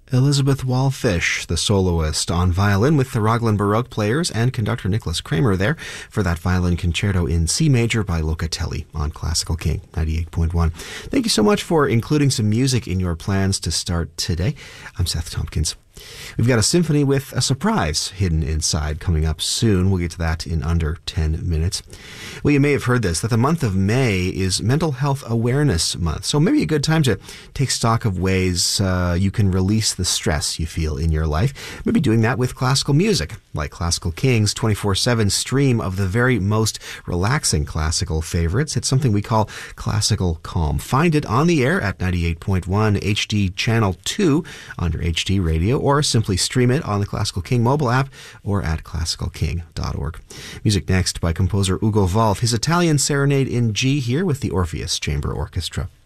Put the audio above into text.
Elizabeth Wallfish, the soloist on violin with the Raglan Baroque players and conductor Nicholas Kramer there for that violin concerto in C major by Locatelli on Classical King 98.1. Thank you so much for including some music in your plans to start today. I'm Seth Tompkins. We've got a symphony with a surprise hidden inside coming up soon. We'll get to that in under 10 minutes. Well, you may have heard this, that the month of May is Mental Health Awareness Month. So maybe a good time to take stock of ways you can release the stress you feel in your life. Maybe doing that with classical music, like Classical King's 24/7 stream of the very most relaxing classical favorites. It's something we call Classical Calm. Find it on the air at 98.1 HD Channel 2 on your HD radio, or simply stream it on the Classical King mobile app or at classicalking.org. Music next by composer Ugo Volf, his Italian Serenade in G here with the Orpheus Chamber Orchestra.